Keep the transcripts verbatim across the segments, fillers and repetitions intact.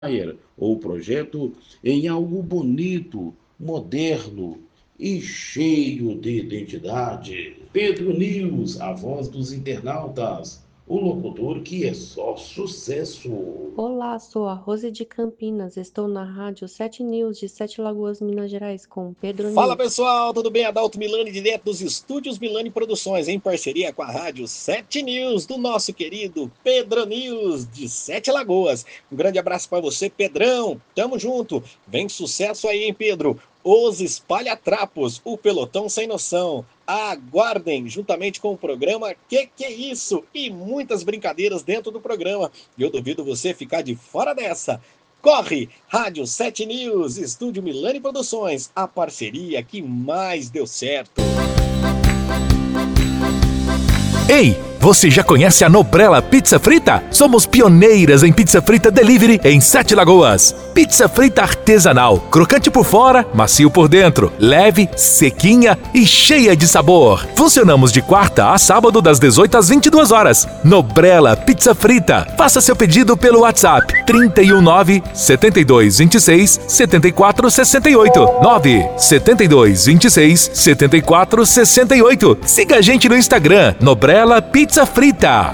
ou projeto em algo bonito, moderno e cheio de identidade. Pedro News, a voz dos internautas, o locutor que é só sucesso. Olá, sou a Rose de Campinas. Estou na rádio Sete News de Sete Lagoas, Minas Gerais, com Pedro Fala News. pessoal, tudo bem? Adalto Milani, direto dos estúdios Milani Produções, em parceria com a rádio Sete News, do nosso querido Pedro News, de Sete Lagoas. Um grande abraço para você, Pedrão. Tamo junto. Vem sucesso aí, hein, Pedro? Os Espalha-Trapos, o Pelotão Sem Noção. Aguardem, juntamente com o programa Que Que É Isso? E muitas brincadeiras dentro do programa. Eu duvido você ficar de fora dessa. Corre! Rádio Sete News, Estúdio Milani Produções, a parceria que mais deu certo. Ei, você já conhece a Nobrella Pizza Frita? Somos pioneiras em pizza frita delivery em Sete Lagoas. Pizza frita artesanal, crocante por fora, macio por dentro, leve, sequinha e cheia de sabor. Funcionamos de quarta a sábado das dezoito às vinte e duas horas. Nobrella Pizza Frita. Faça seu pedido pelo WhatsApp trinta e um nove, setenta e dois, vinte e seis, setenta e quatro, sessenta e oito. nove setenta e dois, vinte e seis, setenta e quatro, sessenta e oito. Siga a gente no Instagram, Nobrella Pizza Frita.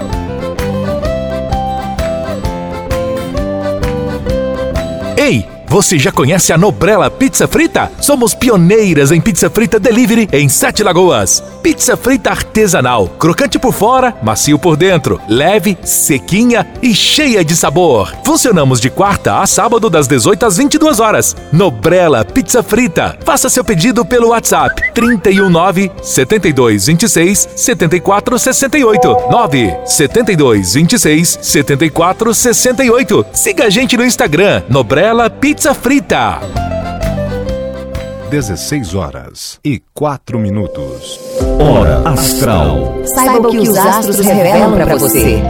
Ei, você já conhece a Nobrella Pizza Frita? Somos pioneiras em pizza frita delivery em Sete Lagoas. Pizza frita artesanal, crocante por fora, macio por dentro, leve, sequinha e cheia de sabor. Funcionamos de quarta a sábado das dezoito às vinte e duas horas. Nobrella Pizza Frita. Faça seu pedido pelo WhatsApp trinta e um nove, setenta e dois, vinte e seis, setenta e quatro, sessenta e oito. nove setenta e dois, vinte e seis, setenta e quatro, sessenta e oito. Siga a gente no Instagram, Nobrella Pizza Frita. dezesseis horas e quatro minutos. Hora Astral. Saiba o que os astros revelam para você.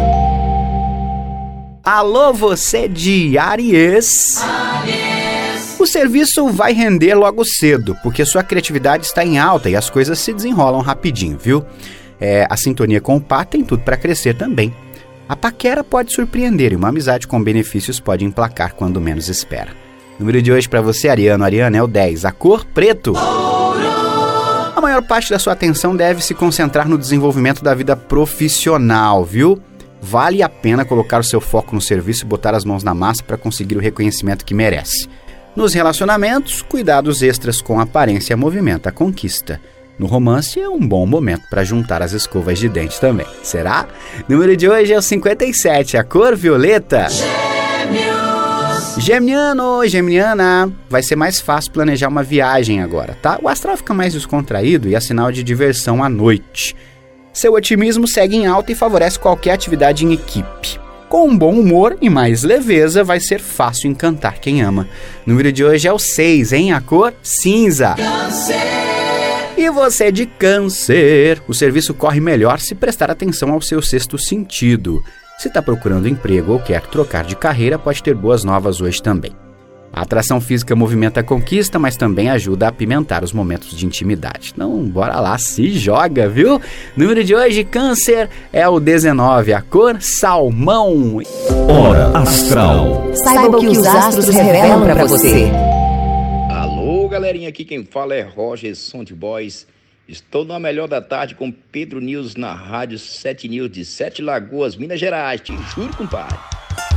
Alô, você de Áries. Áries. O serviço vai render logo cedo, porque sua criatividade está em alta e as coisas se desenrolam rapidinho, viu? É, a sintonia com o Pá tem tudo para crescer também. A paquera pode surpreender e uma amizade com benefícios pode emplacar quando menos espera. O número de hoje para você, Ariano, Ariana, é o dez, a cor preto. A maior parte da sua atenção deve se concentrar no desenvolvimento da vida profissional, viu? Vale a pena colocar o seu foco no serviço e botar as mãos na massa para conseguir o reconhecimento que merece. Nos relacionamentos, cuidados extras com aparência movimenta a conquista. No romance, é um bom momento para juntar as escovas de dente também. Será? O número de hoje é o cinquenta e sete, a cor violeta. Geminiano, Geminiana, vai ser mais fácil planejar uma viagem agora, tá? O astral fica mais descontraído e é sinal de diversão à noite. Seu otimismo segue em alta e favorece qualquer atividade em equipe. Com um bom humor e mais leveza, vai ser fácil encantar quem ama. O número de hoje é o seis, hein? A cor cinza. Câncer. E você de Câncer, o serviço corre melhor se prestar atenção ao seu sexto sentido. Se está procurando emprego ou quer trocar de carreira, pode ter boas novas hoje também. A atração física movimenta a conquista, mas também ajuda a apimentar os momentos de intimidade. Então, bora lá, se joga, viu? O número de hoje, Câncer, é o dezenove, a cor salmão. Hora Astral. Saiba o que os astros revelam para você. Alô, galerinha, aqui quem fala é Roger Sound Boys. Estou na melhor da tarde com Pedro News na rádio Sete News de Sete Lagoas, Minas Gerais. Te juro, compadre.